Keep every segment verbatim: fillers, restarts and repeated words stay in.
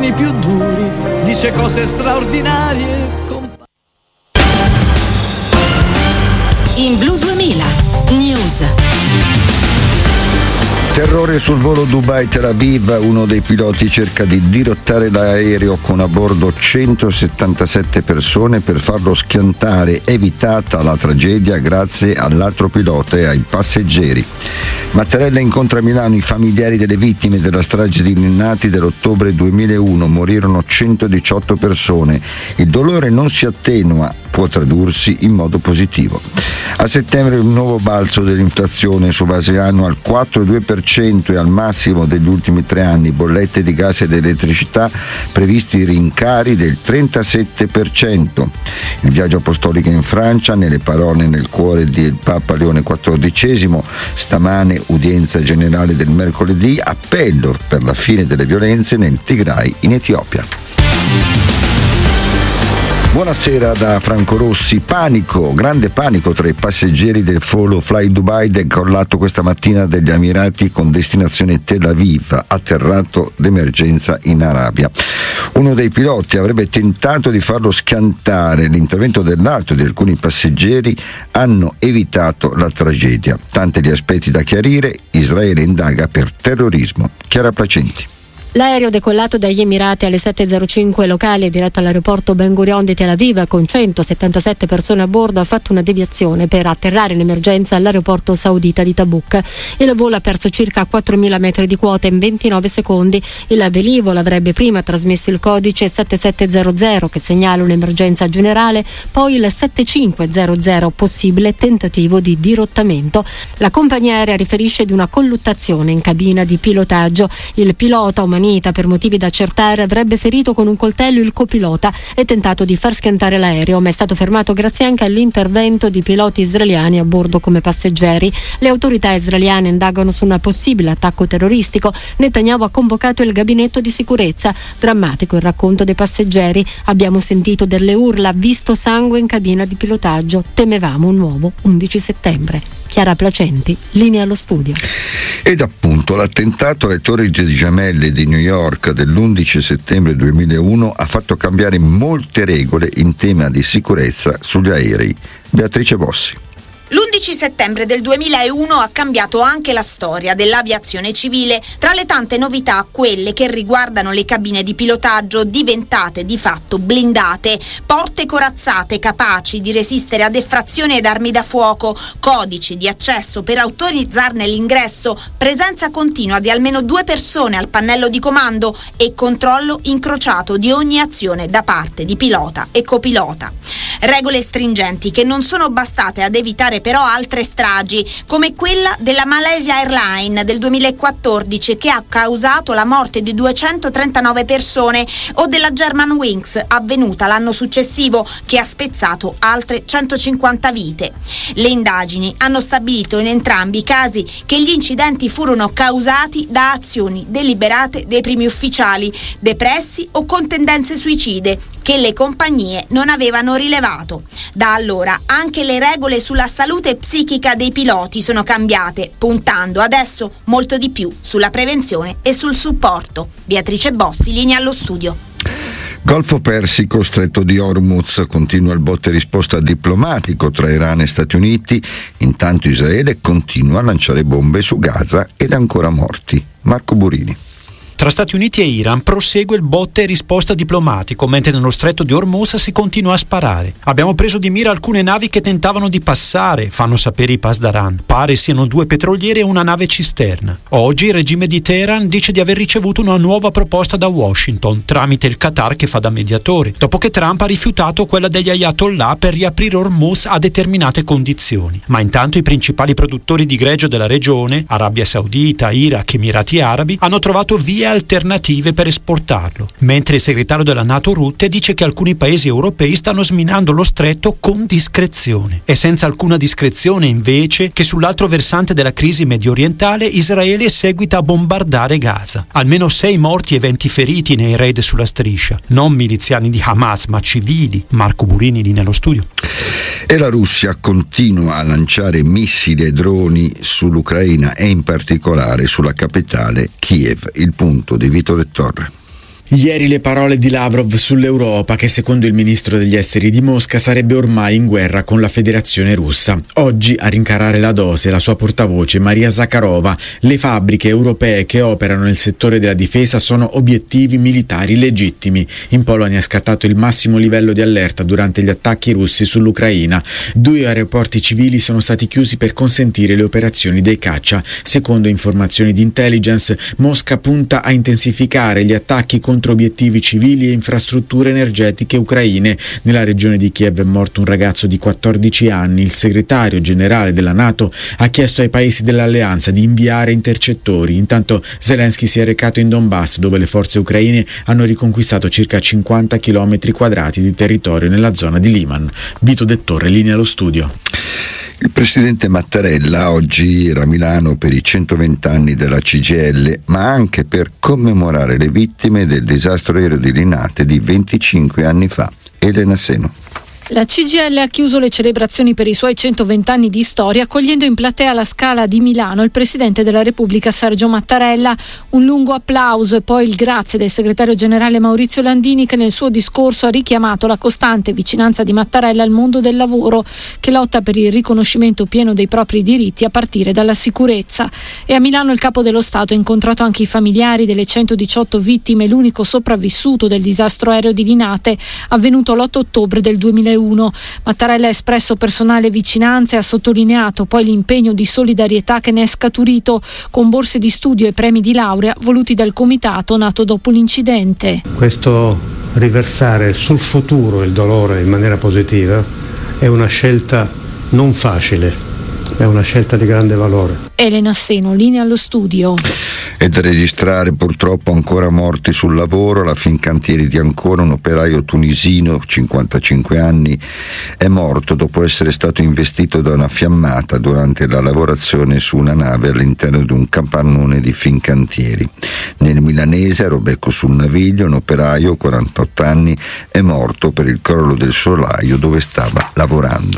giorni più duri, dice cose straordinarie. In Blu duemila News. Terrore sul volo Dubai-Tel Aviv, uno dei piloti cerca di dirottare l'aereo con a bordo centosettantasette persone per farlo schiantare, evitata la tragedia grazie all'altro pilota e ai passeggeri. Mattarella incontra a Milano i familiari delle vittime della strage di Linnati dell'ottobre duemilauno, morirono centodiciotto persone. Il dolore non si attenua, può tradursi in modo positivo. A settembre un nuovo balzo dell'inflazione su base annua al quattro virgola due per cento e al massimo degli ultimi tre anni, bollette di gas ed elettricità, previsti rincari del trentasette per cento. Il viaggio apostolico in Francia, nelle parole nel cuore del Papa Leone quattordicesimo, stamane udienza generale del mercoledì, appello per la fine delle violenze nel Tigray in Etiopia. Buonasera da Franco Rossi. Panico, grande panico tra i passeggeri del volo Fly Dubai decollato questa mattina dagli Emirati con destinazione Tel Aviv, atterrato d'emergenza in Arabia. Uno dei piloti avrebbe tentato di farlo schiantare. L'intervento dell'altro e di alcuni passeggeri hanno evitato la tragedia. Tanti gli aspetti da chiarire. Israele indaga per terrorismo. Chiara Placenti. L'aereo decollato dagli Emirati alle sette e zero cinque locali e diretto all'aeroporto Ben Gurion di Tel Aviv con centosettantasette persone a bordo ha fatto una deviazione per atterrare in emergenza all'aeroporto saudita di Tabuk. Il volo ha perso circa quattromila metri di quota in ventinove secondi. Il velivolo avrebbe prima trasmesso il codice sette sette zero zero che segnala un'emergenza generale, poi il sette cinque zero zero, possibile tentativo di dirottamento. La compagnia aerea riferisce di una colluttazione in cabina di pilotaggio. Il pilota umanitario per motivi da accertare avrebbe ferito con un coltello il copilota e tentato di far schiantare l'aereo, ma è stato fermato grazie anche all'intervento di piloti israeliani a bordo come passeggeri. Le autorità israeliane indagano su un possibile attacco terroristico. Netanyahu ha convocato il gabinetto di sicurezza. Drammatico il racconto dei passeggeri. Abbiamo sentito delle urla, visto sangue in cabina di pilotaggio. Temevamo un nuovo undici settembre. Chiara Placenti, linea allo studio. Ed appunto l'attentato alle Torri Gemelle di New York dell'undici settembre duemilauno ha fatto cambiare molte regole in tema di sicurezza sugli aerei. Beatrice Bossi. L'undici settembre del duemilauno ha cambiato anche la storia dell'aviazione civile. Tra le tante novità, quelle che riguardano le cabine di pilotaggio diventate di fatto blindate, porte corazzate capaci di resistere ad effrazioni ed armi da fuoco, codici di accesso per autorizzarne l'ingresso, presenza continua di almeno due persone al pannello di comando e controllo incrociato di ogni azione da parte di pilota e copilota. Regole stringenti che non sono bastate ad evitare però altre stragi, come quella della Malaysia Airlines del duemilaquattordici che ha causato la morte di duecentotrentanove persone, o della Germanwings avvenuta l'anno successivo che ha spezzato altre centocinquanta vite. Le indagini hanno stabilito in entrambi i casi che gli incidenti furono causati da azioni deliberate dei primi ufficiali, depressi o con tendenze suicide, che le compagnie non avevano rilevato. Da allora anche le regole sulla salute psichica dei piloti sono cambiate, puntando adesso molto di più sulla prevenzione e sul supporto. Beatrice Bossi, linea allo studio. Golfo Persico, Stretto di Hormuz, continua il botte e risposta diplomatico tra Iran e Stati Uniti. Intanto Israele continua a lanciare bombe su Gaza ed ancora morti. Marco Burini. Tra Stati Uniti e Iran prosegue il botte e risposta diplomatico, mentre nello stretto di Hormuz si continua a sparare. Abbiamo preso di mira alcune navi che tentavano di passare, fanno sapere i Pasdaran. Pare siano due petroliere e una nave cisterna. Oggi il regime di Teheran dice di aver ricevuto una nuova proposta da Washington, tramite il Qatar che fa da mediatore, dopo che Trump ha rifiutato quella degli Ayatollah per riaprire Hormuz a determinate condizioni. Ma intanto i principali produttori di greggio della regione, Arabia Saudita, Iraq, Emirati Arabi, hanno trovato vie alternative per esportarlo, mentre il segretario della NATO Rutte dice che alcuni paesi europei stanno sminando lo stretto con discrezione. È senza alcuna discrezione invece che sull'altro versante della crisi medio orientale Israele seguita a bombardare Gaza. Almeno sei morti e venti feriti nei raid sulla striscia, non miliziani di Hamas ma civili. Marco Burini lì nello studio. E la Russia continua a lanciare missili e droni sull'Ucraina e in particolare sulla capitale Kiev. Il punto di Vito De Torre. Ieri le parole di Lavrov sull'Europa, che secondo il ministro degli esteri di Mosca sarebbe ormai in guerra con la Federazione Russa. Oggi a rincarare la dose la sua portavoce Maria Zakharova. Le fabbriche europee che operano nel settore della difesa sono obiettivi militari legittimi. In Polonia è scattato il massimo livello di allerta durante gli attacchi russi sull'Ucraina. Due aeroporti civili sono stati chiusi per consentire le operazioni dei caccia. Secondo informazioni di intelligence, Mosca punta a intensificare gli attacchi contro obiettivi civili e infrastrutture energetiche ucraine. Nella regione di Kiev è morto un ragazzo di quattordici anni. Il segretario generale della NATO ha chiesto ai paesi dell'alleanza di inviare intercettori. Intanto Zelensky si è recato in Donbass, dove le forze ucraine hanno riconquistato circa cinquanta chilometri quadrati di territorio nella zona di Liman. Vito Dettore, linea allo studio. Il presidente Mattarella oggi era a Milano per i centoventi anni della C G I L, ma anche per commemorare le vittime del disastro aereo di Linate di venticinque anni fa. Elena Seno. La C G I L ha chiuso le celebrazioni per i suoi centoventi anni di storia, accogliendo in platea alla Scala di Milano il Presidente della Repubblica Sergio Mattarella. Un lungo applauso e poi il grazie del segretario generale Maurizio Landini, che nel suo discorso ha richiamato la costante vicinanza di Mattarella al mondo del lavoro, che lotta per il riconoscimento pieno dei propri diritti a partire dalla sicurezza. E a Milano il Capo dello Stato ha incontrato anche i familiari delle centodiciotto vittime, l'unico sopravvissuto del disastro aereo di Linate avvenuto l'otto ottobre del duemilauno. Mattarella ha espresso personale vicinanza e ha sottolineato poi l'impegno di solidarietà che ne è scaturito con borse di studio e premi di laurea voluti dal comitato nato dopo l'incidente. Questo riversare sul futuro il dolore in maniera positiva è una scelta non facile, è una scelta di grande valore. Elena Seno, linea allo studio. È da registrare purtroppo ancora morti sul lavoro. La Fincantieri di Ancona, un operaio tunisino, cinquantacinque anni, è morto dopo essere stato investito da una fiammata durante la lavorazione su una nave all'interno di un capannone di Fincantieri. Nel milanese, a Robecco sul Naviglio, un operaio, quarantotto anni, è morto per il crollo del solaio dove stava lavorando.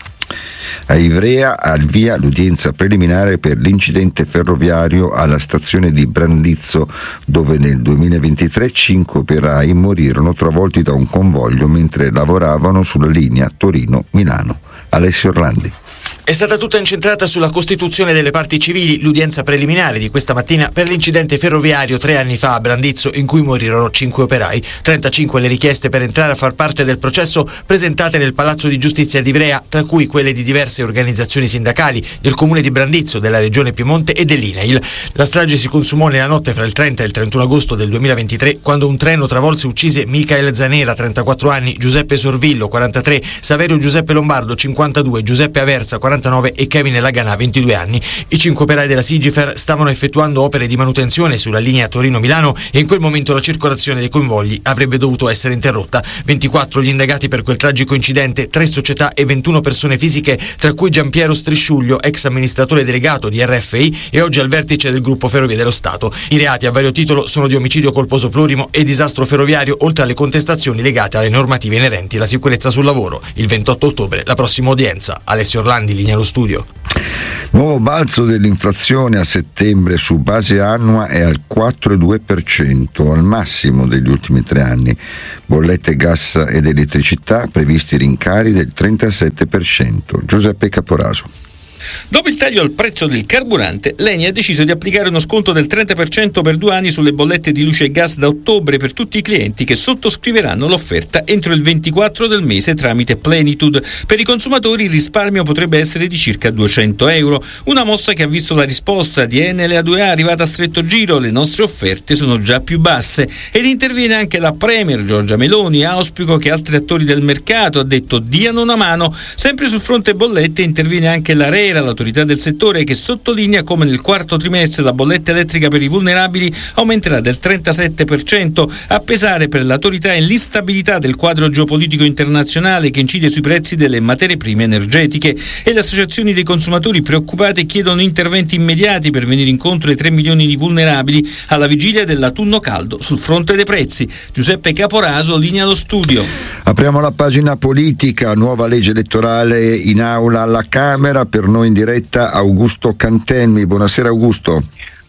A Ivrea al via l'udienza preliminare per l'incidente ferroviario alla stazione di Brandizzo, dove nel duemilaventitré cinque operai morirono travolti da un convoglio mentre lavoravano sulla linea Torino-Milano. Alessio Orlandi. È stata tutta incentrata sulla costituzione delle parti civili l'udienza preliminare di questa mattina per l'incidente ferroviario tre anni fa a Brandizzo, in cui morirono cinque operai. trentacinque le richieste per entrare a far parte del processo presentate nel Palazzo di Giustizia di Ivrea, tra cui quelle di diverse organizzazioni sindacali del comune di Brandizzo, della regione Piemonte e dell'INAIL. La strage si consumò nella notte fra il trenta e il trentuno agosto del duemilaventitré, quando un treno travolse e uccise Michael Zanera, trentaquattro anni, Giuseppe Sorvillo, quarantatré, Saverio Giuseppe Lombardo, cinquantadue, Giuseppe Aversa, quarantanove e Kevin Laganà, ventidue anni. I cinque operai della Sigifer stavano effettuando opere di manutenzione sulla linea Torino-Milano e in quel momento la circolazione dei convogli avrebbe dovuto essere interrotta. ventiquattro gli indagati per quel tragico incidente, tre società e ventuno persone fisiche, tra cui Giampiero Strisciuglio, ex amministratore delegato di R F I e oggi al vertice del gruppo Ferrovie dello Stato. I reati a vario titolo sono di omicidio colposo plurimo e disastro ferroviario, oltre alle contestazioni legate alle normative inerenti alla sicurezza sul lavoro. Il ventotto ottobre la prossima udienza. Alessio Orlandi, linea allo studio. Nuovo balzo dell'inflazione a settembre su base annua è al quattro virgola due per cento, al massimo degli ultimi tre anni. Bollette gas ed elettricità, previsti rincari del trentasette per cento. Giuseppe Caporaso. Dopo il taglio al prezzo del carburante, l'Eni ha deciso di applicare uno sconto del trenta per cento per due anni sulle bollette di luce e gas da ottobre per tutti i clienti che sottoscriveranno l'offerta entro il ventiquattro del mese tramite Plenitude. Per i consumatori il risparmio potrebbe essere di circa duecento euro, una mossa che ha visto la risposta di Enel e A due A arrivata a stretto giro: le nostre offerte sono già più basse. Ed interviene anche la Premier Giorgia Meloni: auspico che altri attori del mercato, ha detto, diano una mano. Sempre sul fronte bollette interviene anche l'ARERA, l'autorità del settore, che sottolinea come nel quarto trimestre la bolletta elettrica per i vulnerabili aumenterà del trentasette per cento. A pesare per l'autorità è l'instabilità del quadro geopolitico internazionale che incide sui prezzi delle materie prime energetiche, e le associazioni dei consumatori preoccupate chiedono interventi immediati per venire incontro ai tre milioni di vulnerabili alla vigilia dell'autunno caldo sul fronte dei prezzi. Giuseppe Caporaso, linea allo studio. Apriamo la pagina politica. Nuova legge elettorale in aula alla Camera. Per noi in diretta Augusto Cantelmi. Buonasera Augusto.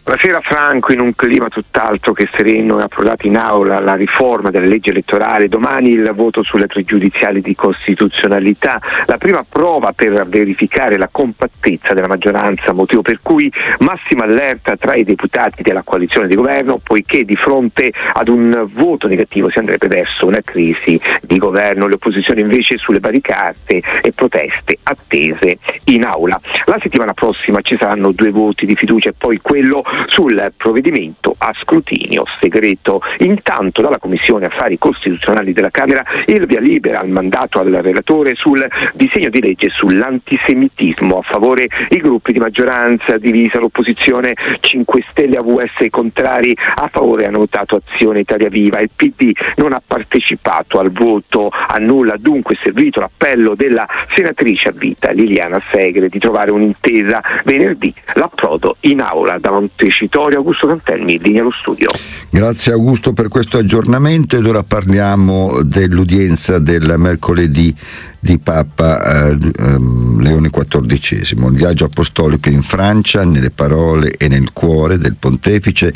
Buonasera Franco, in un clima tutt'altro che sereno è approdata in aula la riforma della legge elettorale. Domani il voto sulle pregiudiziali di costituzionalità, la prima prova per verificare la compattezza della maggioranza, motivo per cui massima allerta tra i deputati della coalizione di governo, poiché di fronte ad un voto negativo si andrebbe verso una crisi di governo. Le opposizioni invece sulle barricate e proteste attese in aula. La settimana prossima ci saranno due voti di fiducia e poi quello sul provvedimento a scrutinio segreto. Intanto dalla Commissione Affari Costituzionali della Camera il via libera al mandato al relatore sul disegno di legge sull'antisemitismo. A favore i gruppi di maggioranza, divisa l'opposizione, cinque Stelle A V S contrari, a favore hanno votato Azione Italia Viva. Il P D non ha partecipato al voto, a nulla dunque è servito l'appello della senatrice a vita Liliana Segre di trovare un'intesa. Venerdì l'approdo in aula da Montecitorio. Augusto Cantelmi, in linea allo studio. Grazie Augusto per questo aggiornamento ed ora parliamo dell'udienza del mercoledì di Papa eh, ehm, Leone quattordicesimo, il viaggio apostolico in Francia, nelle parole e nel cuore del pontefice,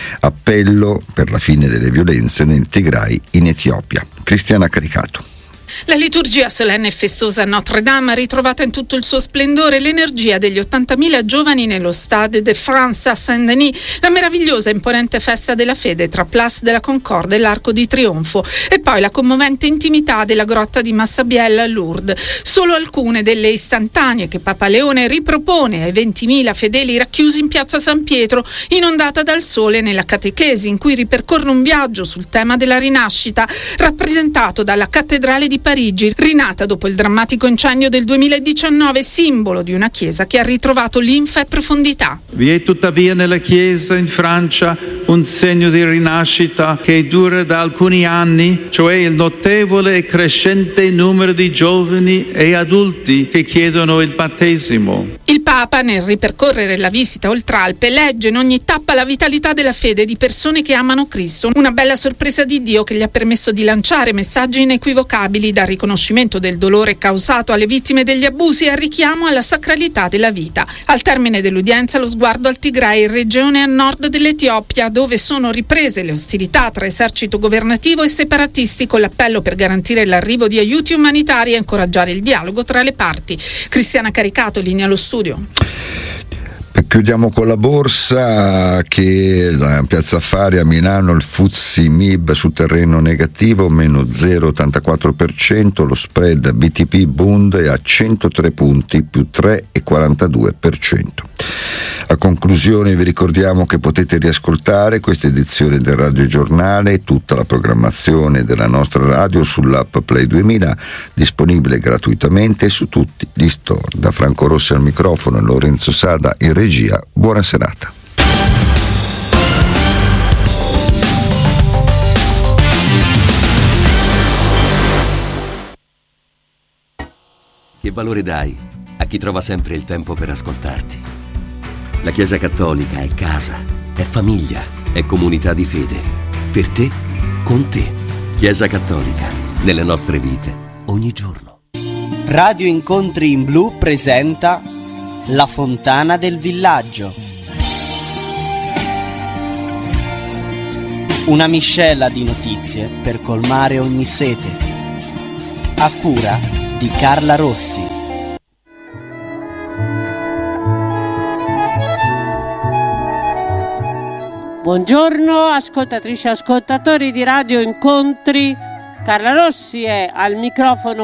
appello per la fine delle violenze nel Tigray in Etiopia. Cristiana Caricato. La liturgia solenne e festosa a Notre Dame ha ritrovata in tutto il suo splendore l'energia degli ottantamila giovani nello Stade de France a Saint-Denis, la meravigliosa e imponente festa della fede tra Place de la Concorde e l'Arco di Trionfo, e poi la commovente intimità della grotta di Massabielle a Lourdes. Solo alcune delle istantanee che Papa Leone ripropone ai ventimila fedeli racchiusi in piazza San Pietro, inondata dal sole nella catechesi, in cui ripercorre un viaggio sul tema della rinascita, rappresentato dalla cattedrale di Parigi, rinata dopo il drammatico incendio del duemiladiciannove, simbolo di una chiesa che ha ritrovato linfa e profondità. Vi è tuttavia nella chiesa in Francia un segno di rinascita che dura da alcuni anni, cioè il notevole e crescente numero di giovani e adulti che chiedono il battesimo. Il Papa, nel ripercorrere la visita oltralpe, legge in ogni tappa la vitalità della fede di persone che amano Cristo, una bella sorpresa di Dio che gli ha permesso di lanciare messaggi inequivocabili dal riconoscimento del dolore causato alle vittime degli abusi al richiamo alla sacralità della vita. Al termine dell'udienza lo sguardo al Tigray, regione a nord dell'Etiopia, dove sono riprese le ostilità tra esercito governativo e separatisti, con l'appello per garantire l'arrivo di aiuti umanitari e incoraggiare il dialogo tra le parti. Cristiana Caricato, linea allo studio. Chiudiamo con la borsa, che da Piazza Affari a Milano il F T S E M I B su terreno negativo, meno zero virgola ottantaquattro per cento, lo spread B T P Bund è a centotré punti, più tre virgola quarantadue per cento. A conclusione vi ricordiamo che potete riascoltare questa edizione del Radio Giornale e tutta la programmazione della nostra radio sull'app Play duemila, disponibile gratuitamente su tutti gli store. Da Franco Rossi al microfono e Lorenzo Sada in regia, buona serata. Che valore dai a chi trova sempre il tempo per ascoltarti? La Chiesa Cattolica è casa, è famiglia, è comunità di fede. Per te, con te. Chiesa Cattolica, nelle nostre vite, ogni giorno. Radio Incontri in Blu presenta La Fontana del Villaggio. Una miscela di notizie per colmare ogni sete. A cura di Carla Rossi. Buongiorno ascoltatrici e ascoltatori di Radio Incontri. Carla Rossi è al microfono